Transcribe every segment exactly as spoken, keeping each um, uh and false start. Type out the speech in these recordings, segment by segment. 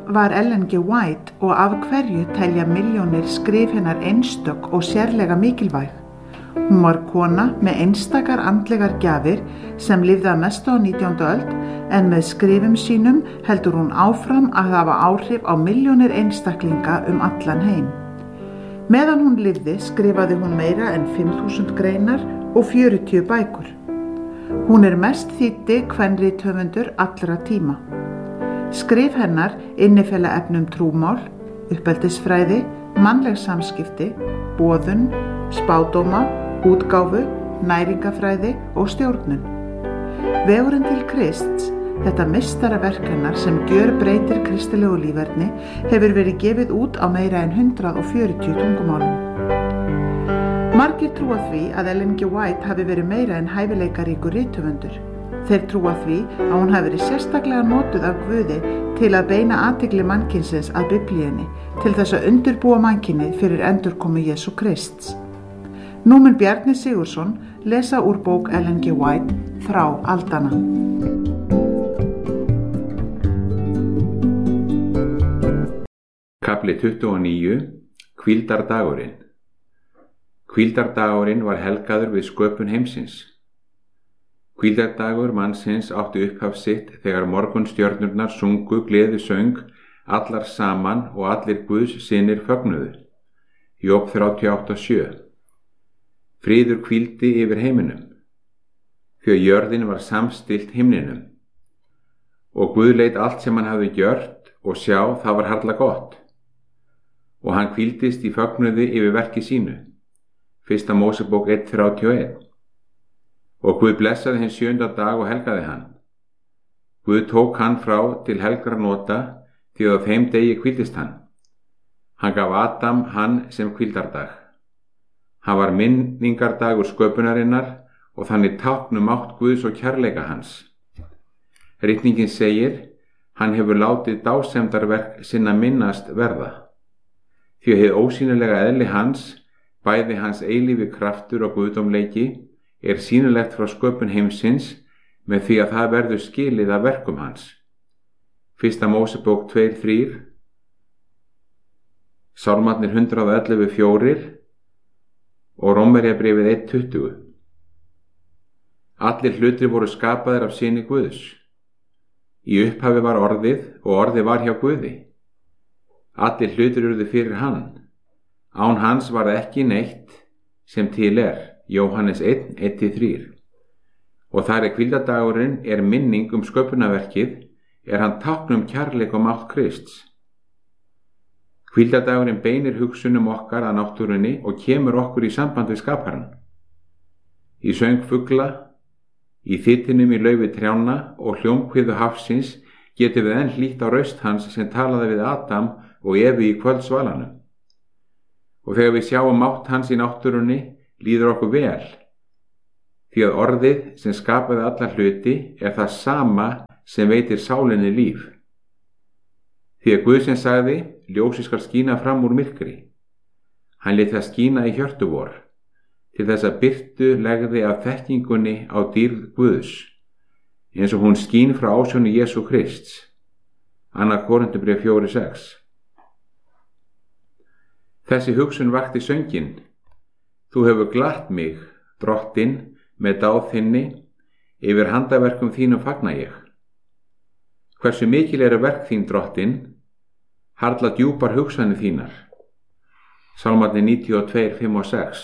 var Ellen G. White og af hverju telja milljónir skrif hennar einstök og sérlega mikilvæg? Hún var kona með einstakar andlegar gjafir sem lifði að mestu á nítjándu öld en með skrifum sínum heldur hún áfram að hafa áhrif á milljónir einstaklinga um allan heim. Meðan hún lifði skrifaði hún meira en fimm þúsund greinar og fjörutíu bækur. Hún er mest þýddi kvenrithöfundur allra tíma. Skrif hennar innifela efnum trúmál, uppeldisfræði, mannleg samskipti, boðun, spádóma, útgáfu, næringafræði og stjórnun. Vegurinn til Krists, þetta meistaraverk hennar sem gjörbreytir kristilegu líferni, hefur verið gefið út á meira en hundrað og fjörutíu tungumálum. Margir trúa því að Ellen G. White hafi verið meira en hæfileikaríkur rithöfundur. Þeir trúa því að hún hafi verið sérstaklega notuð af Guði til að beina athygli mannkynsins að Biblíunni til þess að undirbúa mannkynið fyrir endurkomu Jesú Krists. Nú mun Bjarni Sigurðsson lesa úr bók Ellen G. White Frá aldanna. Kafli tuttugu og níu. Hvíldardagurinn. Hvíldardagurinn var helgaður við sköpun heimsins. Hvíldardagur mannsins átti upphaf sitt þegar morgunstjörnurnar sungu gleðisöng allar saman og allir Guðs synir fögnuðu. Jobb þrjátíu og átta sjö. Friður hvíldi yfir heiminum, því að jörðin var samstillt himninum. Og Guð leit allt sem hann hafði gjört og sjá það var harla gott. Og hann hvíldist í fögnuði yfir verki sínu. Fyrsta Mósebók eitt þrjátíu og eitt. Og Guð blessaði hinn sjöunda dag og helgaði hann. Guð tók hann frá til helgra nota því að á þeim degi hvíldist hann. Hann gaf Adam hann sem hvíldardag. Hann var minningardagur sköpunarinnar og þannig táknum átt Guðs og kærleika hans. Ritningin segir, hann hefur látið dásemdarverk sinna minnast verða. Því að hið ósýnilega eðli hans, bæði hans eilífi kraftur og guðdómleiki, er sýnilegt frá sköpun heimsins með því að það verður skilið af verkum hans. Fyrsta Mósebók tvö þrjú, Sálmarnir hundrað og ellefu fjórir og Rómverjabréfið eitt tuttugu. Allir hlutir voru skapaðir af syni Guðs. Í upphafi var orðið og orðið var hjá Guði. Allir hlutir urðu fyrir hann. Án hans var ekki neitt sem til er. Jóhannes einn eitt þrjú. Og þar er hvíldardagurinn er minning um sköpunarverkið, er hann táknum kærleik og mátt Krists. Hvíldardagurinn beinir hugsunum okkar að náttúrunni og kemur okkur í samband við skaparann. Í söng fugla, í þytinum í laufi trjánna og hljómkviðu hafsins getum við enn hlýtt á raust hans sem talaði við Adam og Evu í kvöldsvalanum. Og þegar við sjáum mátt hans í náttúrunni, líður okkur vel, því að orðið sem skapaði alla hluti er það sama sem veitir sálinni líf. Því að Guð sem sagði, ljósið skal skína fram úr myrkri. Hann lét það skína í hjörtu vor, til þess að birtu legði af þekkingunni á dýrð Guðs, eins og hún skín frá ásjónu Jesú Krists. Annað Korinthubréf fjögur sex. Þessi hugsun vakti sönginn. Þú hefur glatt mig, drottinn, með dáð þinni, yfir handaverkum þínum fagna ég. Hversu mikil eru verk þín, drottinn, harla djúpar hugsanir þínar. Sálmarnir níutíu og tvö fimm og sex.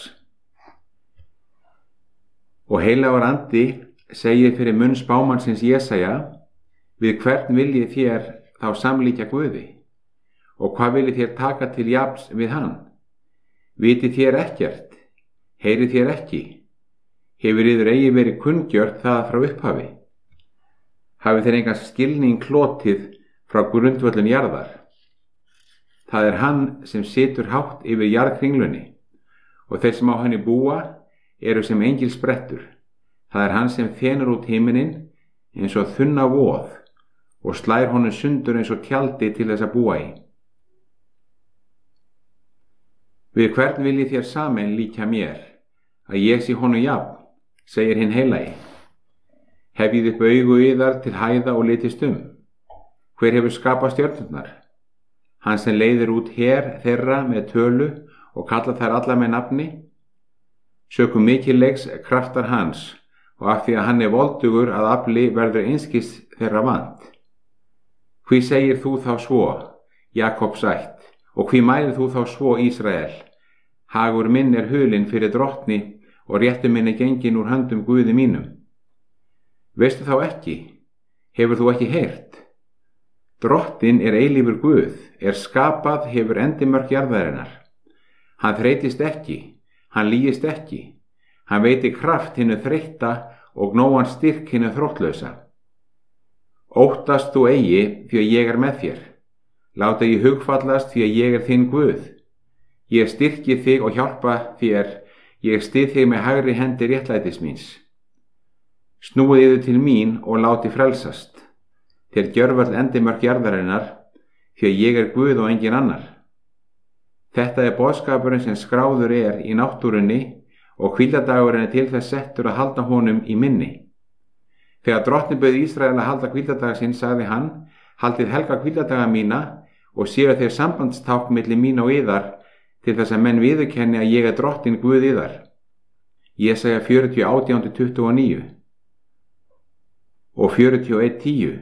Og heilagur andi segir fyrir munn spámannsins Jesaja, við hvern viljið þér þá samlíkja Guði, og hvað viljið þér taka til jafns við hann? Vitið þér ekkert? Heyrið þér ekki? Hefur yður eigi verið kunngjört það frá upphafi? Hafið þér engan skilning hlotið frá grundvöllum jarðar? Það er hann sem situr hátt yfir jarðkringlunni og þeir sem á henni búa eru sem engilsbrettur. Það er hann sem þenur út himinin eins og þunna voð og slær honum sundur eins og tjaldi til þess að búa í. Við hvern viljið þér saman líkja mér, að ég sé honum jafn, segir hinn heilagi. Hefjið upp augu yðar til hæða og litist um. Hver hefur skapað stjörnurnar? hann sem leiðir út her þeirra með tölu og kallar þær alla með nafni? Sökum mikilleiks kraftar hans, og af því að hann er voldugur að afli verður einskis þeirra vant. Hví segir þú þá svo, Jakobs ætt, og hví mælir þú þá svo, Ísrael? Hagur minn er hulinn fyrir drottni og réttur minn er gengin úr höndum Guði mínum. Veistu þá ekki? Hefur þú ekki heyrt? Drottin er eilífur Guð, er skapað hefur endimörk jarðarinnar. Hann þreytist ekki, hann lýgist ekki, hann veiti kraft hinnu þreytta og nógan styrk hinnu þróttlausa. Óttast þú eigi því að ég er með þér, láta ég hugfallast því að ég er þinn Guð. Ég styrki þig og hjálpa þér, ég styð þig með hægri hendi réttlætis míns. Snúið yður til mín og láti frelsast, þér gjörvöll endimörk jarðarinnar, því að ég er Guð og engin annar. Þetta er boðskapurinn sem skráður er í náttúrunni og hvíldadagurinn er til þess settur að halda honum í minni. Þegar drottinn bauð Ísrael að halda hvíldadag sinn, sagði hann, haldið helga hvíldadaga mína og séu þeir sambandstákn milli mín og yðar til þess að menn viðurkenni að ég er drottinn Guð yðar. Jesaja fjörutíu átján til tuttugu og níu og fjörutíu og eitt tíu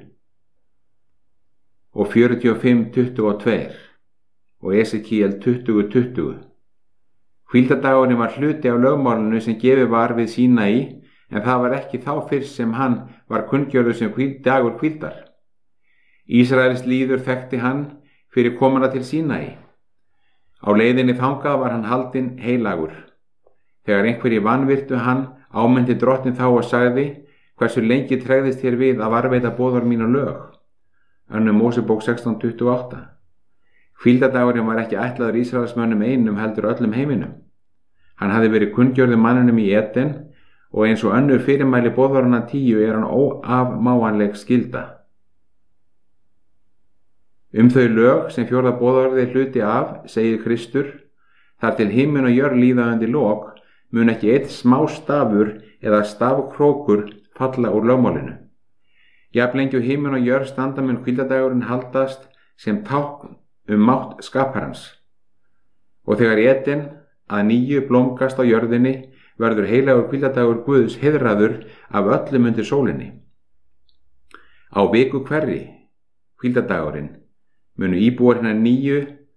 og fjörutíu og fimm tuttugu og tvö og Esekíel tuttugu tuttugu. Hvíldadagurinn var hluti af lögmálinu sem gefið var við Sínaí, en það var ekki þá fyrst sem hann var kunngjörður sem dagur hvíldar. Ísraels líður þekkti hann fyrir komuna til Sínaí. Á leiðinni þangað var hann haldinn heilagur. Þegar einhverji vanvirtu hann, ámyndi drottinn þá og sagði, hversu lengi tregðist þér við að varveita boðorð mín og lög? Önnur Mósebók sextán tuttugu og átta. Hvíldadagurinn var ekki ætlaður Ísraelsmönnum einum heldur öllum heiminum. Hann hafði verið kunngjörður manninum í Eden og eins og önnur fyrirmæli boðorðanna tíu er hann óafmáanleg skylda. Um þau lög sem fjórða boðorðið er hluti af, segir Kristur, þar til himinn og jörð líða undir lok, mun ekki einn smá stafur eða stafkrókur falla úr lögmálinu. Jafnlengi og himinn og jörð standa mun hvíldadagurinn haldast sem tákn um mátt skaparans. Og þegar Eden að nýju blómgast á jörðinni, verður heilagur hvíldadagur Guðs heiðraður af öllum undir sólinni. Á viku hverri, hvíldadagurinn, munu íbúar hinnar nýju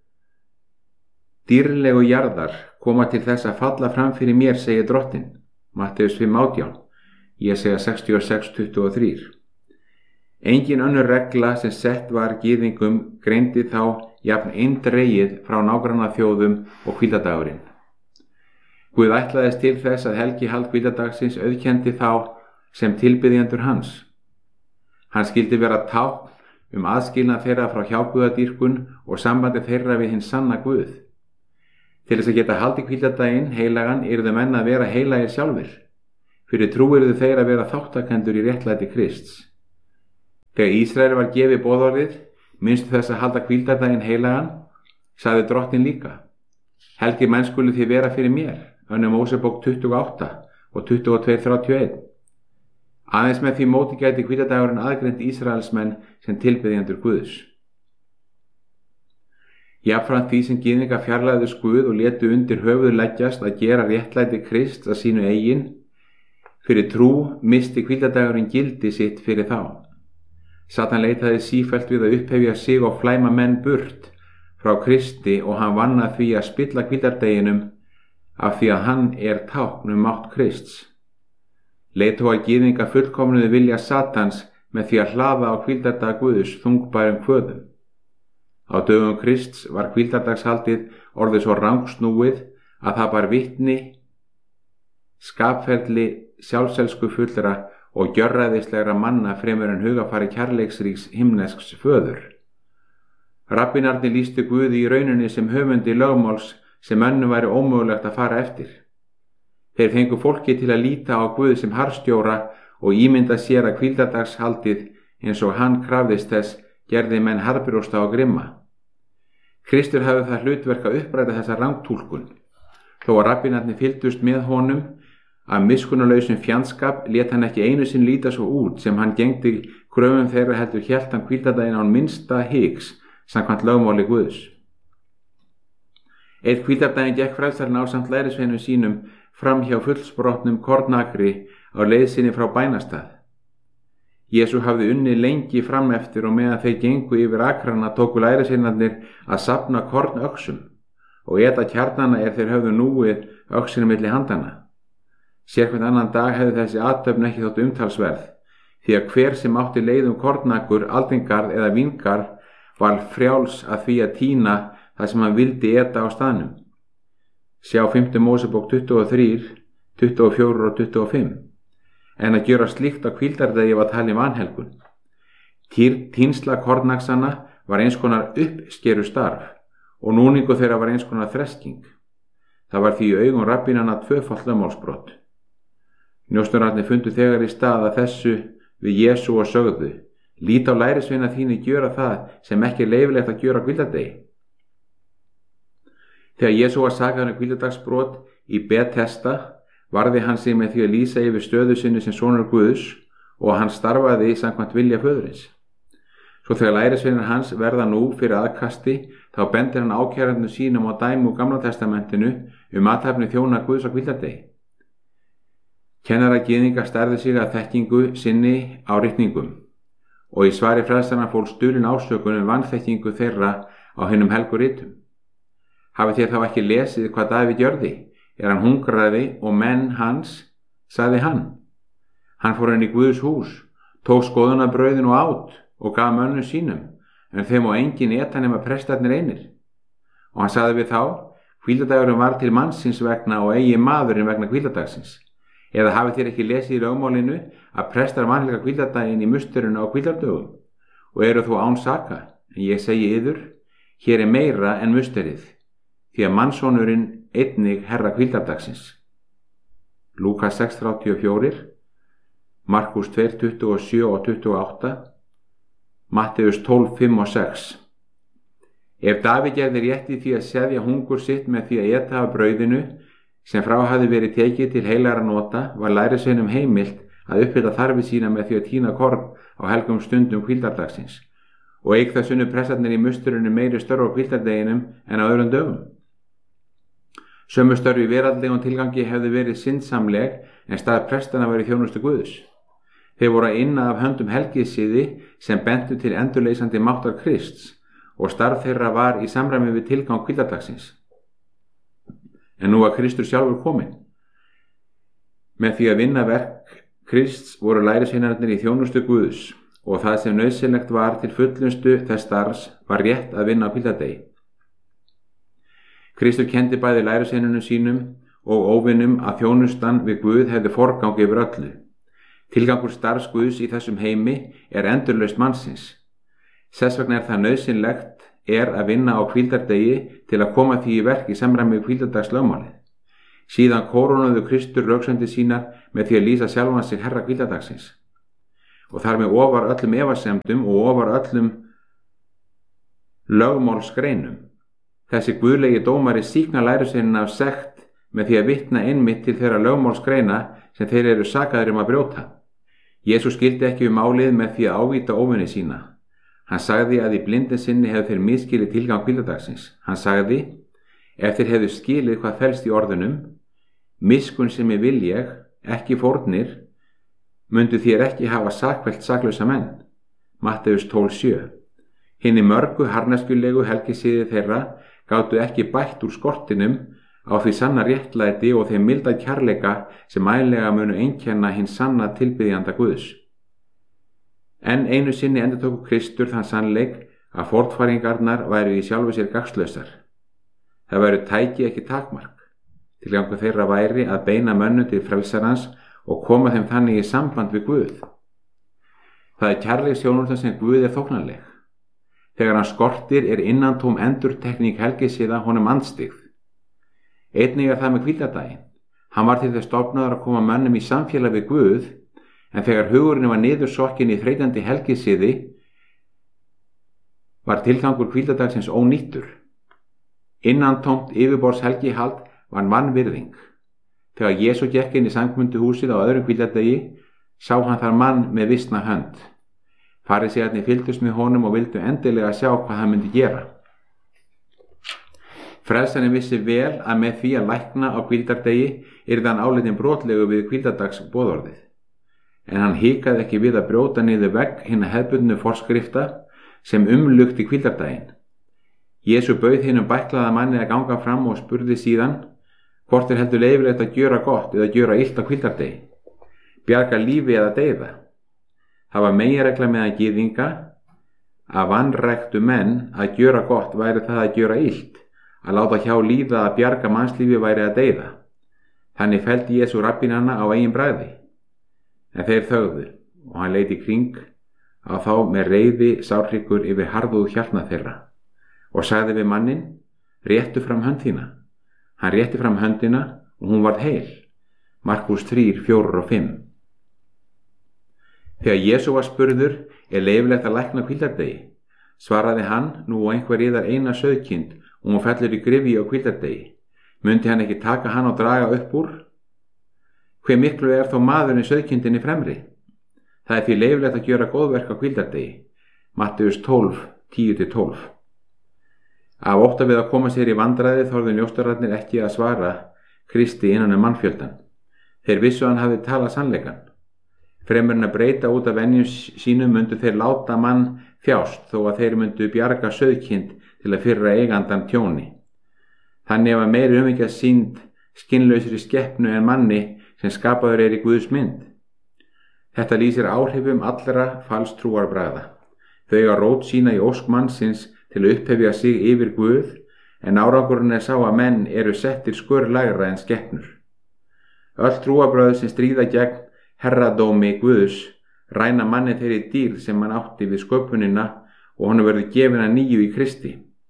dýrlegu jarðar koma til þess að falla fram fyrir mér, segir drottinn. Matteus fimm átján, Jesaja sextíu og sex tuttugu og þrjú. Engin önnur regla sem sett var gyðingum greindi þá jafn eindregið frá nágranna þjóðum og hvíldadagurinn. Guð ætlaðist til þess að helgihald hvíldadagsins auðkenndi þá sem tilbiðjendur hans. Hann skyldi vera tákn um aðskilnað þeirra frá hjáguðadýrkun og sambandi þeirra við hinn sanna Guð. Til þess að geta haldið hvíldadaginn heilagan yrðu menn að vera heilagir sjálfir. Fyrir trú yrðu þeir að vera þáttakendur í réttlæti Krists. Þegar Ísrael var gefið boðorðið, minnstu þess að halda hvíldardaginn heilagan, sagði drottinn líka, helgir menn skulu þið vera fyrir mér, önnur Mósebók tuttugu og átta og tuttugu og tvö þrjátíu og eitt. Aðeins með því móti gæti hvíldardagurinn aðgreint Ísraelsmenn sem tilbiðjendur Guðs. Jafnframt því sem gyðingar fjarlægðust Guð og létu undir höfuð leggjast að gera réttlæti Krists að sínu eigin, fyrir trú misti hvíldardagurinn gildi sitt fyrir þá. Satan leitaði sífellt við að upphefja sig og flæma menn burt frá Kristi og hann vann að því að spilla hvíldardeginum af því að hann er tákn um mátt Krists. Leiðtogar gyðinga fullkomnuðu vilja Satans með því að hlaða á hvíldardag Guðs þungbærum kvöðum. Á dögum Krists var hvíldardagshaldið orðið svo rangsnúið að það bar vitni, skapferli, sjálfselsku fullra og gjörræðislegra manna fremur en hugafari kærleiksríks himnesks föður. Rabbinarnir lýstu Guði í rauninni sem höfundi lögmáls sem önnum væri ómögulegt að fara eftir. Þeir fengu fólki til að líta á Guð sem harðstjóra og ímynda sér að hvíldardagshaldið eins og hann krafðist þess gerði menn harðbrjósta og grimma. Kristur hafði það hlutverk að uppræta þessa rangtúlkun. Þó að rabbinarnir fylgdust með honum af miskunnarlausum fjandskap lét hann ekki einu sinn líta svo út sem hann gegndi kröfum þeirra heldur hélt hann hvíldardaginn án minnsta hiks samkvæmt lögmáli Guðs. Eitt hvíldardaginn gekk frelsarinn ásamt lærisveinum sínum fram hjá fullsprotnum kornakri á leið sinni frá bænastað. Jesú hafði unnið lengi fram eftir og meðan þeir gengu yfir akrana tóku lærisveinarnir að safna kornöxum og eta kjarnana er þeir höfðu núið öxinu milli handana. Sérkvæmt annan dag hefði þessi athöfn ekki þótt umtalsverð, því að hver sem átti leið um kornakur, aldingarð eða víngarð var frjáls að því að tína það sem hann vildi eta á staðnum. Sjá fimmta Mósebók tuttugu og þrjú, tuttugu og fjögur og tuttugu og fimm. En að gjöra slíkt á hvíldardegi var talin vanhelgun. Tínsla kornaksana var eins konar uppskeru starf og núningu þeirra var eins konar þresking. Það var því í augum rabbínanna tvöfalt lögmálsbrot. Njósnararnir fundu þegar í stað að þessu við Jesú og sögðu: lít á lærisveina þínu gjöra það sem ekki er leyfilegt að gjöra á hvíldardegi. Þegar Jesú var sakaður um hvíldardagsbrot í Betesda varði hann sig með því að lýsa yfir stöðu sinni sem sonur Guðs og hann starfaði samkvæmt vilja föðurins. Svo þegar lærisveinar hans verða nú fyrir aðkasti þá bendir hann ákærendum sínum á dæmi úr Gamla testamentinu um athafni þjóna Guðs á hvíldardegi. Kennara gyðinga stærði sig að þekkingu sinni á ritningum og í svari frelsarana fólst dulin ásökun um vanþekkingu þeirra á hinum helgu ritum. Hafið þér þá ekki lesið hvað Davíð gjörði? Er hann hungraði og menn hans, sagði hann. Hann fór inn í Guðs hús, tók skoðunarbrauðin og át og gaf mönnum sínum, en þeim og engin eta nema prestarnir einir. Og hann sagði við þá: hvíldardagurinn var til mannsins vegna og eigi maðurinn vegna hvíldardagsins. Eða hafið þér ekki lesið í lögmálinu að prestar vanhelga hvíldardaginn í musturinn á hvíldardögum og eru þó án saka, en ég segi yður, hér er meira en musterið, því að mannssonurinn einnig herra hvíldardagsins. Lúkas sex þrjátíu og fjögur, Markús tvö tuttugu og sjö og tuttugu og átta, Matteus tólf fimm og sex. Ef Davíð gerði rétt í því að seðja hungur sitt með því að eta af brauðinu sem frá hafði verið tekið til heilagra nota, var lærisveinum heimilt að uppfylla þarfir sína með því að tína korn á helgum stundum hvíldardagsins og eig það sunnu prestarnir í musturinu meiri störf á hvíldardeginum en á öðrum dögum. Sömu störf í veraldlegum tilgangi hefði verið syndsamleg en stað prestana verið þjónustu Guðs. Þeir voru að inna af höndum helgisiði sem bentu til endurleysandi máttar Krists og starf þeirra var í samræmi við tilgang hvíldardagsins. En nú var Kristur sjálfur kominn. Með því að vinna verk Krists voru lærisveinarnir í þjónustu Guðs og það sem nauðsynlegt var til fullnustu þess starfs var rétt að vinna á hvíldardegi. Kristur kendi bæði lærisveinunum sínum og óvinum að þjónustan við Guð hefði forgang yfir öllu. Tilgangur starfs Guðs í þessum heimi er endurlausn mannsins. Þess vegna er það nauðsynlegt er að vinna á hvíldardegi til að koma því í verk í samræmi við hvíldardagslögmálið. Síðan kórónuðu Kristur röksemdir sínar með því að lýsa sjálfan sig herra hvíldardagsins. Og þar með ofar öllum efasemdum og ofar öllum lögmálsgreinum. Þessi guðlegi dómari sýkna lærisveinina af sekt með því að vitna einmitt til þeirra lögmálsgreina sem þeir eru sakaðir um að brjóta. Jesús skildi ekki um málið með því að ávíta óvinni sína. Hann sagði að í blindin sinni hefðu þeir misskilið tilgang hvíldardagsins. Hann sagði: ef þeir hefðu skilið hvað felst í orðunum, miskun sem ég vil ég, ekki fórnir, myndu þér ekki hafa sakfellt saklausa menn. Matteus tólf sjö. Hinni mörgu harðneskjulegu helgisiði þeirra gátu ekki bætt úr skortinum á því sanna réttlæti og þeim milda kærleika sem ægilega munu einkenna hinn sanna tilbiðjanda Guðs. En einu sinni endurtóku Kristur þann sannleik að fornfæringarnar væru í sjálfu sér gagnslausar. Það væru tæki ekki takmark. Tilgangur þeirra væri að beina mönnum til frelsarans og koma þeim þannig í samband við Guð. Það er kærleiksþjónusta sem Guð er þóknanleg. Þegar hann skortir er innantóm endurtekning helgisiða honum andstyggð. Einnig er það með hvíldardaginn. Hann var til þess stofnaður að koma mönnum í samfélag við Guð, en þegar hugurinn var niðursokkin í þreytandi helgisiði var tilgangur hvíldardagsins ónýttur. Innantómt yfirborðs helgihald var vanvirðing. Þegar Jesú gekk inn í samkomunduhúsið á öðrum hvíldardegi sá hann þar mann með visna hönd. Farísearnir fylgdust með honum og vildu endilega sjá hvað hann myndi gera. Frelsarinn vissi vel að með því að lækna á hvíldardegi yrði hann álitinn brotlegu við hvíldardags boðorðið. En hann hikaði ekki við að brjóta niður vegg hinna hefðbundnu forskrifta sem umlukti hvíldardaginn. Jesú bauð hinum bæklaða manni að ganga fram og spurði síðan hvort er heldur leyfilegt að gjöra gott eða gjöra illt á hvíldardegi, bjarga lífi eða deyða. Það var meginregla meðal gyðinga að vanræktu menn að gjöra gott væri það að gjöra illt, að láta hjá líða að bjarga mannslífi væri að deyða. Þannig felldi Jesú rabbínana á eigin bragði. En þeir þögðu og hann leit í kring á þá með reiði sárhryggur yfir harðuð hjartna þeirra og sagði við manninn, réttu fram hönd þína. Hann rétti fram höndina og hún varð heil. Markús þrjú, fjögur og fimm. Þegar Jesú var spurður, er leyfilegt að lækna á hvíldardegi, svaraði hann, nú og einhver yðar eina sauðkind og hún fellur í gryfju á hvíldardegi. Mundi hann ekki taka hann og draga upp úr? Hve miklu er þó maðurinn sauðkindinni fremri? Það er því leyfilegt að gjöra góðverk á hvíldardegi. Matteus tólf, tíu til tólf. Af ótta við að koma sér í vandræði þorðu njósnararnir ekki að svara Kristi innan um mannfjöldan. Þeir vissu hann hafi talað sannleikann. Fremur en að breyta út af venjum sínum myndu þeir láta mann þjást þó að þeir myndu bjarga sauðkind til að firra eigandan tjóni. Þannig var meiri umhyggja sýnd skinnlausri skepnu en manni sem skapaður er í Guðs mynd. Þetta lýsir áhrifum allra falstrúarbragða. Þau eiga rót sína í ósk mannsins til að upphefja sig yfir Guð, en árangurinn er sá að menn eru settir skörlægra en skepnur. Öll trúarbrögð sem stríða gegn herradómi Guðs ræna manni þeirri dýr sem hann átti við sköpunina og honum verður gefin að nýju í Kristi.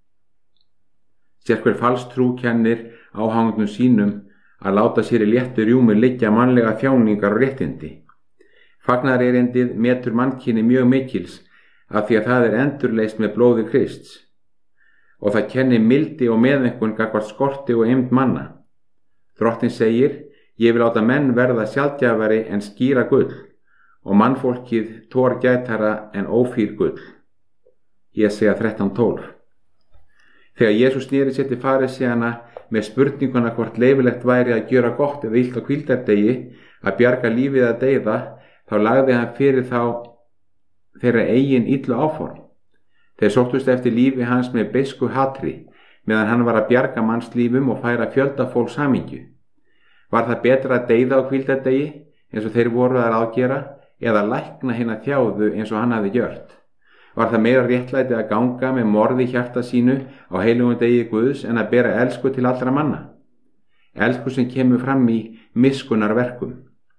Sérhver falstrú kennir áhangnum sínum að láta sér í léttu rjúmi liggja mannlega þjáningar og réttindi. Fagnaðarerindið metur mannkyni mjög mikils af því að það er endurleist með blóði Krists og það kennir mildi og meðaumkun gagnvart skorti og eymd manna. Drottinn segir, ég vil láta menn verða sjaldgæfari en skýra gull og mannfólkið tórgætara en ófýr gull. Jesæja þrettán, tólf. Þegar Jesús sneri sér til faríseana með spurninguna hvort leyfilegt væri að gjöra gott eða illt á hvíldardegi, að bjarga lífið eða deyða, þá lagði hann fyrir þá þeirra eigin illu áform. Þeir sóttust eftir lífi hans með beisku hatri, meðan hann var að bjarga mannslífum og færa fjölda fólks hamingju. Var það betra að deyða á hvíldardegi eins og þeir voru að ráðgera eða lækna hina þjáðu eins og hann hafði gjört? Var það meira réttlæti að ganga með morði hjarta sínu á heilugum degi Guðs en að bera elsku til allra manna? Elsku sem kemur fram í miskunnarverkum.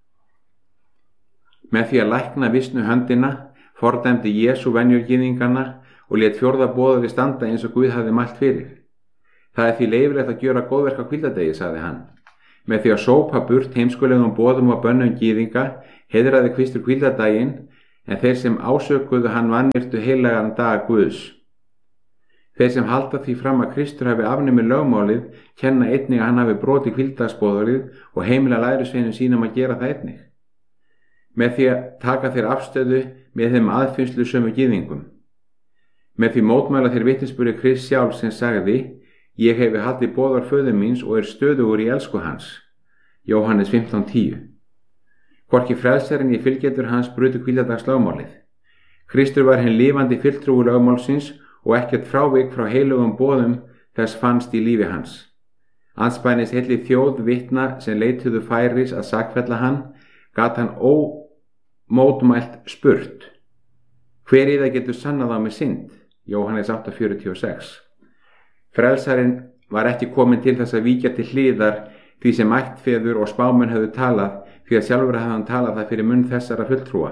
Með því að lækna visnu höndina fordæmdi Jesú venjur gyðinganna og lét fjórða boðorðið standa eins og Guð hafði mælt fyrir. Það er því leyfilegt að gjöra góðverk á hvíldardegi, sagði hann. Með því að sópa burt heimskulegum boðum og bönnum gyðinga heiðraði Kristur hvíldardaginn, en þeir sem ásökuðu hann vanvirtu heilagan dag Guðs. Þeir sem halda því fram að Kristur hafi afnumið lögmálið kenna einnig að hann hafi brotið hvíldardagsboðorðið og heimila lærisveinum sínum að gera það einnig. Með því að taka þeir afstöðu með þeim aðfinnslu sömu gyðingum. Með því mótmæla þeir vitnisburði Krist sjálf sem sagði, ég hefi haldið boðar föður míns og er stöðugur í elsku hans. Jóhannes fimmtán, tíu. Hvorki frelsarinn í fylgjendur hans brutu hvíldardags lögmálið. Kristur var hinn lifandi fulltrúi lögmálsins og ekkert frávik frá heilugum boðum þess fannst í lífi hans. Andspænis heilli þjóð vitna sem leituðu færis að sakfella hann, gat hann ómótmælt spurt. Hver í það getur sannað á mig synd? Jóhannes átta, fjörutíu og sex. Frelsarinn var ekki kominn til þess að víkja til hliðar því sem ættfeður og spámenn höfðu talað, því að sjálfur hafði hann talað það fyrir munn þessara fulltrúa.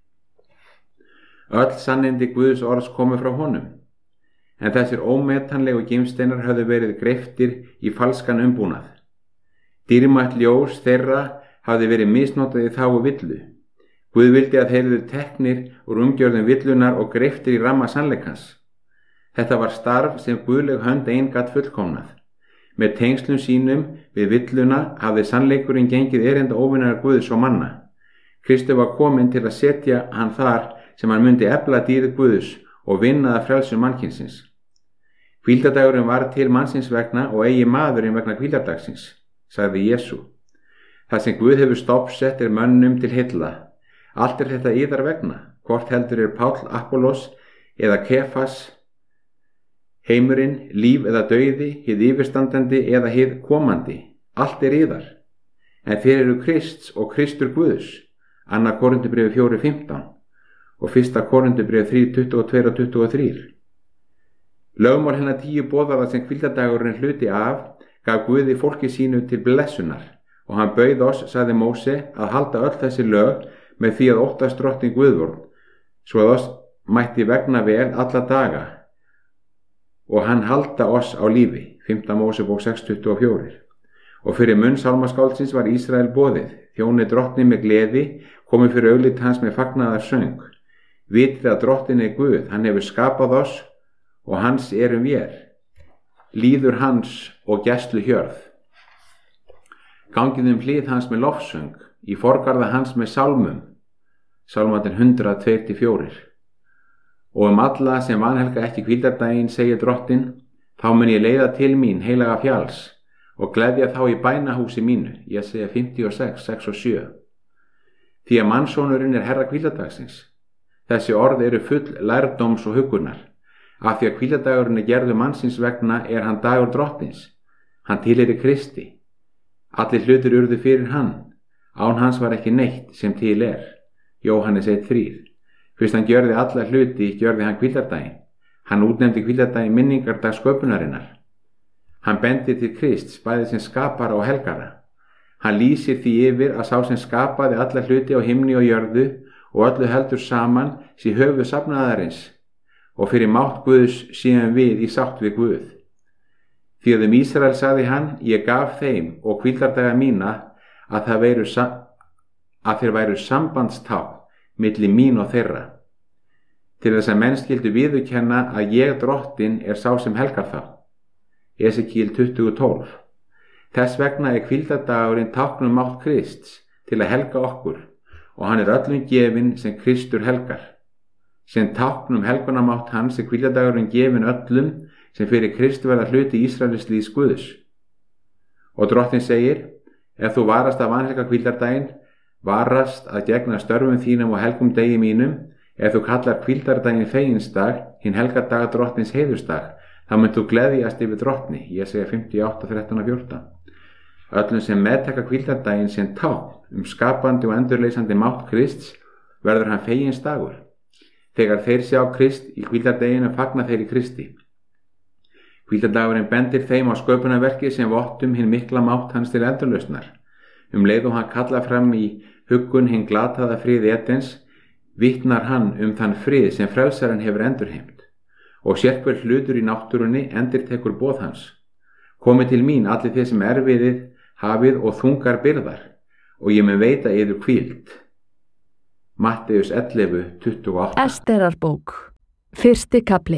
Öll sannindi Guðs orðs komu frá honum, en þessir ómetanlegu gimsteinar höfðu verið greiftir í falskan umbúnað. Dýrmætt ljós þeirra hafði verið misnotað í þágu villu. Guð vildi að þeir eru teknir úr umgjörðum villunar og greiftir í ramma sannleikans. Þetta var starf sem guðleg hönd ein gat fullkomnað. Með tengslum sínum við villuna hafði sannleikurinn gengið erinda óvinnar Guðs og manna. Kristur var kominn til að setja hann þar sem hann myndi efla dýrð Guðs og vinna að frelsun mannkynsins. Hvíldardagurinn var til mannsins vegna og eigi maðurinn vegna hvíldardagsins, sagði Jesú. Það sem Guð hefur stofnsett er mönnum til heilla. Allt er þetta yðar vegna, hvort heldur er Páll, Apollos eða Kefas, heimurinn, líf eða dauði, hið yfirstandandi eða hið komandi. Allt er yðar. En þeir eru Krists og Kristur Guðs, annað Korinthubréf fjórir fimmtán og fyrsta Korinthubréf þrjú tuttugu og tvö og tuttugu og þrjú. Lögmál hennar tíu boðaða sem hvíldardagurinn hluti af gaf Guði fólki sínu til blessunar og hann bauð oss, sagði Móse, að halda öll þessi lög með því að óttast drottinn Guðvorn, svo að oss mætti vegna vel alla daga og hann halda oss á lífi, fimmta Mósebók sex tuttugu og fjögur. Og fyrir munn sálmaskáldsins var Ísrael boðið, þjóni drottni með gleði, komið fyrir augliti hans með fagnaðar söng. Vitið að drottin er Guð, hann hefur skapað oss og hans erum vér, líður hans og gæslu hjörð. Gangið um hlið hans með lofsöng, í forgarða hans með sálmum, sálmandinn hundrað tvö til fjögur. Og um alla sem vanhelga ekki hvíldardaginn, segir drottin, þá mun ég leiða til mín heilaga fjalls og gleðja þá í bænahúsi mínu, ég segja fimmtíu og sex, sex og sjö. Því að mannsónurinn er herra hvíldardagsins. Þessi orð eru full lærdóms og huggunar. Af því að hvíldardagurinn er gerður mannsins vegna er hann dagur drottins. Hann tilheyrir Kristi. Allir hlutir urðu fyrir hann. Án hans var ekki neitt sem til er. Jóhannes eitt þrjú. Fyrst hann gjörði alla hluti, gjörði hann hvíldardaginn. Hann útnefndi hvíldardaginn minningardag sköpunarinnar. Hann bendir til Krists, bæði sem skapara og helgara. Hann lýsir því yfir að sá sem skapaði alla hluti á himni og jörðu og öllu heldur saman sé höfuð safnaðarins og fyrir mátt Guðs séum við í sátt við Guð. Því að um Ísrael sagði hann, ég gaf þeim og hvíldardaga mína að, það veru, að þeir væru sambandstákn milli mín og þeirra. Til þess að menn skyldu viðurkenna að ég drottin er sá sem helgar þá. Esekíel tuttugu tólf. Þess vegna er hvíldardagurinn táknum mátt Krists til að helga okkur og hann er öllum gefinn sem Kristur helgar. Sem táknum helgunamátt hans er hvíldardagurinn gefinn öllum sem fyrir Krist verða hluti Ísraelslíðs Guðs. Og drottin segir, ef þú varast að vanhelga hvíldardaginn, varast að gegna störfum þínum og helgum degi mínum, ef þú kallar hvíldardaginn feginsdag, hinn helgardaga drottins heiðursdag, þá mynd þú gleðjast yfir drottni, ég segja fimmtíu og átta, þrettán og fjórtán. Öllum sem meðtaka hvíldardaginn sem tákn um skapandi og endurleysandi mátt Krists verður hann feginsdagur. Þegar þeir sjá Krist í hvíldardaginu fagna þeir í Kristi. Hvíldardagurinn bendir þeim á sköpunarverki sem vottum hinn mikla mátt hans til endurlausnar. Um leið og hann kalla fram í huggun hinn glataða frið Edens, vitnar hann um þann frið sem frelsarinn hefur endurheimt. Og sérhver hlutur í náttúrunni endurtekur boð hans. Komið til mín allir þeir sem erfiðið, hafið og þungar byrðar, og ég mun veita yður hvíld. Matteus ellefu tuttugu og átta. Esterarbók, fyrsti kapli.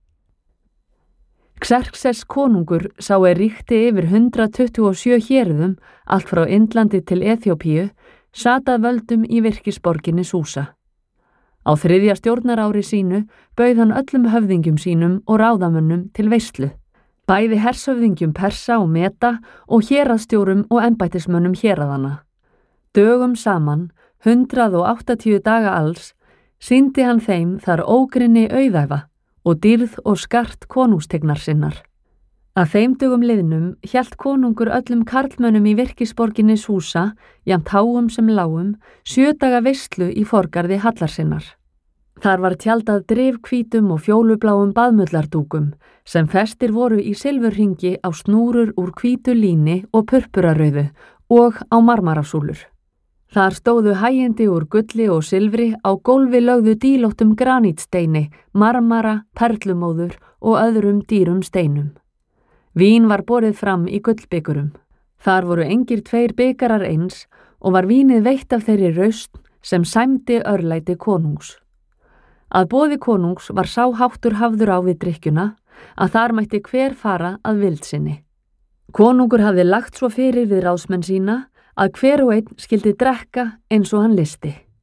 Xerxes konungur sá er ríkti yfir hundrað tuttugu og sjö hérðum, allt frá Indlandi til Eþjópíu, sat að völdum í virkisborginni Súsa. Á þriðja stjórnarári sínu bauð hann öllum höfðingjum sínum og ráðamönnum til veislu, bæði hershöfðingjum Persa og Meta og héraðsstjórum og embættismönnum héraðanna. Dögum saman, hundrað og áttatíu daga alls, sýndi hann þeim þar ógrinni auðæfa og dýrð og skart konungstegnar sinnar. Að þeim dögum liðnum hélt konungur öllum karlmönnum í virkisborginni Súsa, jafnt háum sem lágum, sjö daga veislu í forgarði hallar sinnar. Þar var tjaldað drifhvítum og fjólubláum baðmullardúkum sem festir voru í silfurhringi á snúrur úr hvítu líni og purpurarauðu og á marmarasúlur. Þar stóðu hægindi úr gulli og silfri, á gólfi lögðu dílóttum granítsteini, marmara, perlumóður og öðrum dýrum steinum. Vín var borið fram í gullbikurum. Þar voru engir tveir bikarar eins og var vínið veitt af þeirri rausn sem sæmdi örlæti konungs. Að boði konungs var sá háttur hafður á við drykkjuna að þar mætti hver fara að vild sinni. Konungur hafði lagt svo fyrir við ráðsmenn sína að hver og einn skyldi drekka eins og hann listi.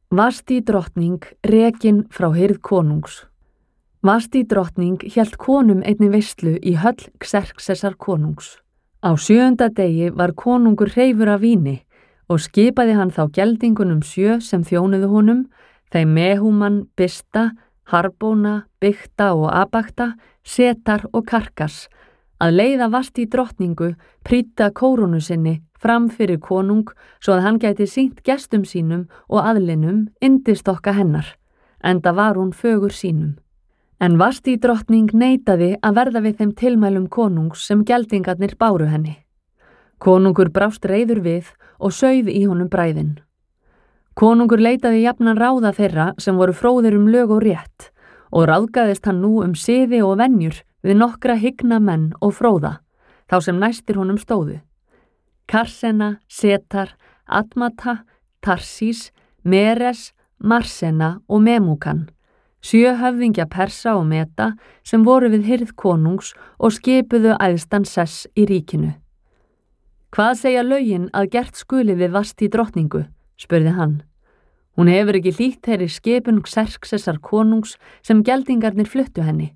Vasti drottning rekin frá hirð konungs. Vasti drottning hélt konum einni veislu í höll Xerxesar konungs. Á sjöunda degi var konungur hreifur af víni og skipaði hann þá geldingunum sjö sem þjónuðu honum, þeim Mehúman, Bista, Harbóna, Bykta og Abakta, Setar og Karkas, að leiða Vasti drottningu prýdda kórónu sinni fram fyrir konung svo að hann gæti sýnt gestum sínum og aðlinum yndistokka hennar, enda var hún fögur sínum. En Vasti drottning neitaði að verða við þeim tilmælum konungs sem geldingarnir báru henni. Konungur brást reiður við og sauð í honum bræðin. Konungur leitaði jafnan ráða þeirra sem voru fróðir um lög og rétt og ráðgaðist hann nú um siði og venjur við nokkra hygna menn og fróða, þá sem næstir honum stóðu. Karsena, Setar, Admata, Tarsís, Meres, Marsena og Memúkan, sjö höfðingja Persa og Meta sem voru við hirð konungs og skipuðu æðstan sess í ríkinu. Hvað segja lögin að gert skuli við Vasti drottningu, spurði hann. Hún hefur ekki hlýtt þeirri skipun Xerxesar konungs sem geldingarnir fluttu henni.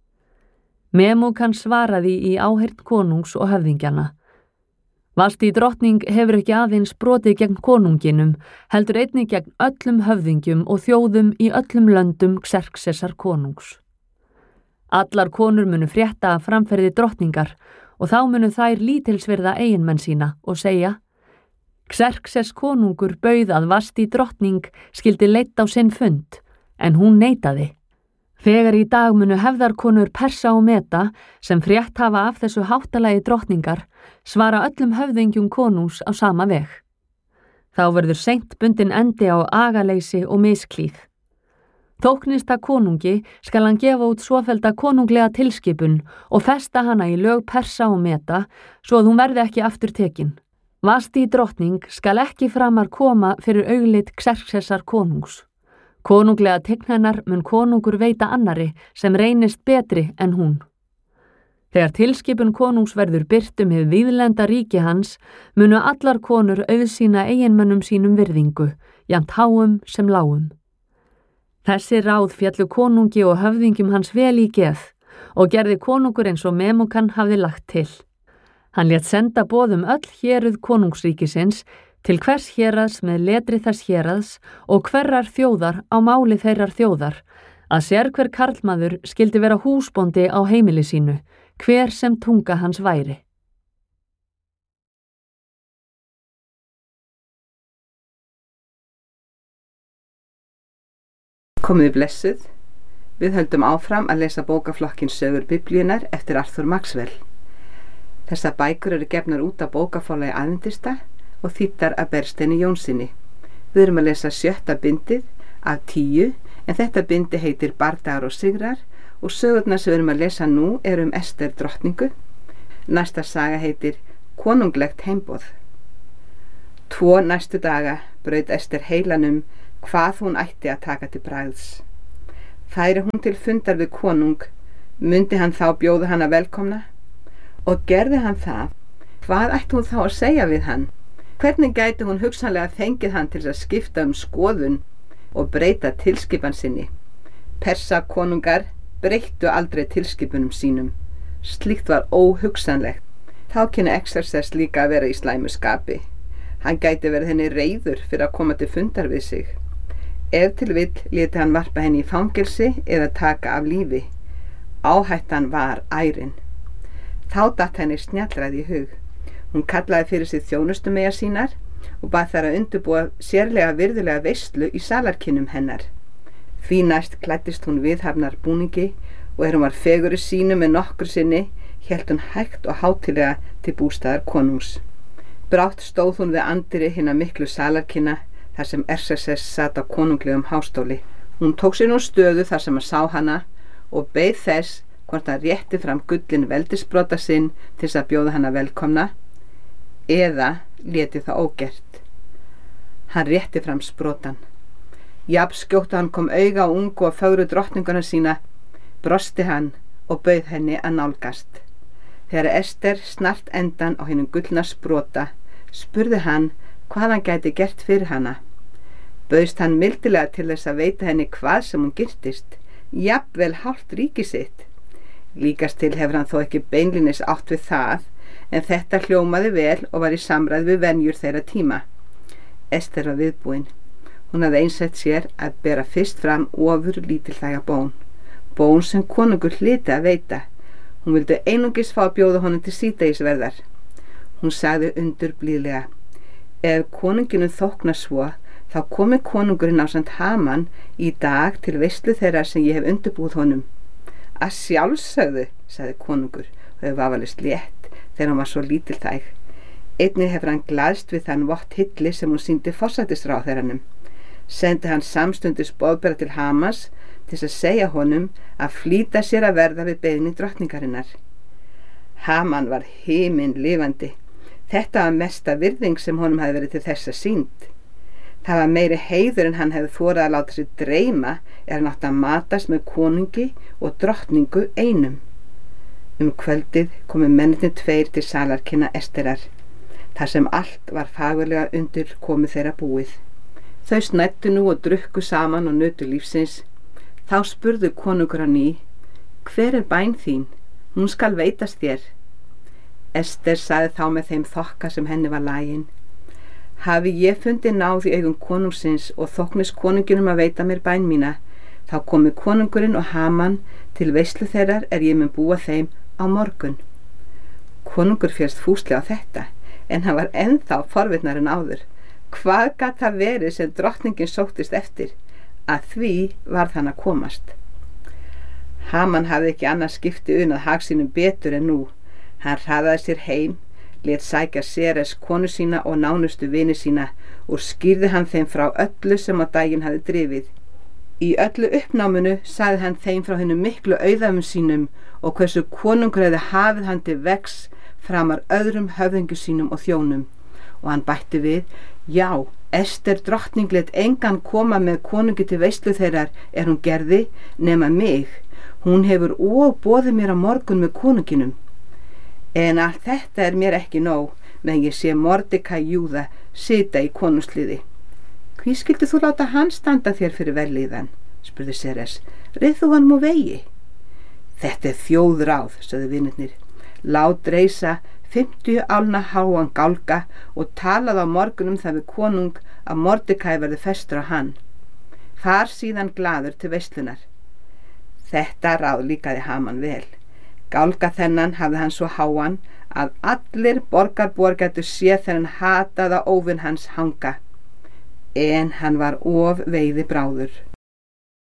Memúkan svaraði í áheyrn konungs og höfðingjana. Vasti drottning hefur ekki aðeins brotið gegn konunginum, heldur einnig gegn öllum höfðingjum og þjóðum í öllum löndum Xerxesar konungs. Allar konur munu frétta af framferði drottningar og þá munu þær lítilsvirða eiginmenn sína og segja: Xerxes konungur bauð að Vasti drottning skildi leitt á sinn fund, en hún neitaði. Þegar í dag munu hefðarkonur Persa og Meta, sem frétt hafa af þessu háttalagi drottningar, svara öllum höfðingjum konungs á sama veg. Þá verður seint bundin endi á agaleysi og misklíð. Þóknist það konungi skal hann gefa út svofelda konunglega tilskipun og festa hana í lög Persa og Meta svo að hún verði ekki aftur tekin. Vasti drottning skal ekki framar koma fyrir auglit Xerxesar konungs. Konunglega tign hennar mun konungur veita annari sem reynist betri en hún. Þegar tilskipun konungs verður birt um hið víðlenda ríki hans, munu allar konur auðsýna eiginmönnum sínum virðingu, jafnt háum sem lágum. Þessi ráð fjallu konungi og höfðingjum hans vel í geð og gerði konungur eins og Memúkan hafði lagt til. Hann lét senda boðum öll héruð konungsríkisins til hvers héraðs með letri þess héraðs og hverrar þjóðar á máli þeirrar þjóðar, að sérhver karlmaður skildi vera húsbóndi á heimili sínu, hver sem tunga hans væri. Komiði blessuð, við höldum áfram að lesa bókaflokkin Sögur Biblíunnar eftir Arthur Maxwell. Þessar bækur eru gefnar út af bókaforlagi Aðventista og þýddar af Bergsteini Jónssyni. Við erum að lesa sjötta bindið af tíu, en þetta bindi heitir Bardagar og sigrar og sögurnar sem við erum að lesa nú eru um Ester drottningu. Næsta saga heitir Konunglegt heimboð. Tvo næstu daga braut Ester heilanum hvað hún ætti að taka til bragðs. Færi hún til fundar við konung, mundi hann þá bjóða hana velkomna? Og gerði hann það, hvað ætti hún þá að segja við hann? Hvernig gæti hún hugsanlega fengið hann til að skipta um skoðun og breyta tilskipan sinni? Persa konungar breyttu aldrei tilskipunum sínum. Slíkt var óhugsanlegt. Þá kynni Xerxes líka að vera í slæmu skapi. Hann gæti verið henni reiður fyrir að koma til fundar við sig. Ef til vill léti hann varpa henni í fangelsi eða taka af lífi. Áhættan var ærin. Þá datt henni snjallræði í hug. Hún kallaði fyrir sig þjónustumeyjar sínar og bað þær að undirbúa sérlega virðulega veislu í salarkinnum hennar. Því næst klæddist hún viðhafnar búningi og er hún var fegurri sínu með nokkur sinni, hélt hún hægt og hátilega til bústaðar konungs. Brátt stóð hún við anddyri hinna miklu salarkinna þar sem Xerxes sat á konunglegum hástóli. Hún tók sér nú stöðu þar sem að sá hana og beið þess hvort hann rétti fram gullin veldisbrota sinn til að bjóða hana velkomna eða léti það ógert. Hann rétti fram sprotan. Jafn skjótt hann kom auga á ungu og fögru drottninguna sína, brosti hann og bauð henni að nálgast. Þegar Ester snart endan á hinum gullna sprota, spurði hann hvað hann gæti gert fyrir hana. Bauðst hann mildilega til þess að veita henni hvað sem hún girtist, jafnvel hálft ríki sitt. Líkast til hefur hann þó ekki beinlinis átt við það, en þetta hljómaði vel og var í samræð við venjur þeirra tíma. Ester var viðbúin. Hún hafði einsett sér að bera fyrst fram ofur lítilþæga bón, bón sem konungur hlyti að veita. Hún vildi einungis fá að bjóða honum til síðdegisverðar. Hún sagði undur blíðlega: ef konunginum þóknar svo, þá komi konungurinn ásamt Haman í dag til veislu þeirra sem ég hef undirbúið honum. Að sjálfsögðu, sagði konungur og hefur vafalist létt þegar hann var svo lítilþæg. Einnig hefur hann glaðst við þann vott hilli sem hún sýndi forsætisráðherranum. Sendi hann samstundis boðbera til Hamans til að segja honum að flýta sér að verða við beiðni drottningarinnar. Haman var himinlifandi. Þetta var mesta virðing sem honum hafði verið til þessa sýnd. Það var meiri heiður en hann hefði þorað að láta sig dreyma er hann átti að matast með konungi og drottningu einum. Um kvöldið komu mennirnir tveir til salarkynna Esterar, þar sem allt var fagurlega undir komu þeirra búið. Þau snæddu nú og drukku saman og nutu lífsins. Þá spurðu konungur á ný: hver er bæn þín? Hún skal veitast þér. Ester sagði þá með þeim þokka sem henni var lagin: hafi ég fundið náð í augum konungsins og þóknist konunginum að veita mér bæn mína, þá komi konungurinn og Haman til veislu þeirrar er ég mun búa þeim á morgun. Konungur félst fúslega á þetta, en hann var ennþá forvitnar en áður. Hvað gat það verið sem drottningin sóttist eftir? Að því varð hann að komast. Haman hafði ekki annað skipti unað hag sínum betur en nú. Hann hraðaði sér heim, lét sækja Seres konu sína og nánustu vini sína og skýrði hann þeim frá öllu sem á daginn hafði drifið. Í öllu uppnáminu sagði hann þeim frá hennu miklu auðæfum sínum og hversu konungur hefði hafið hann til vegs framar öðrum höfðingu sínum og þjónum. Og hann bætti við: já, Ester drottning lét engan koma með konungi til veislu þeirrar er hún gerði nema mig. Hún hefur og boðið mér á morgun með konunginum. En allt þetta er mér ekki nóg, meðan ég sé Mordekaj Júða sita í konungsliði. Hví skildi þú láta hann standa þér fyrir velliðan? Spurði Seres. Reið þú hann múr vegi? Þetta er þjóðráð, sögðu vinirnir. Lát reisa fimmtíu álna háan gálga og talaði á morgun um það við konung að Mordekaj verði festur á hann. Far síðan glaður til veislunar. Þetta ráð líkaði Haman vel. Gálga þennan hafði hann svo háan að allir borgarbúar gætu séð þegar hann hataða óvin hans hanga. En hann var of veiði bráður.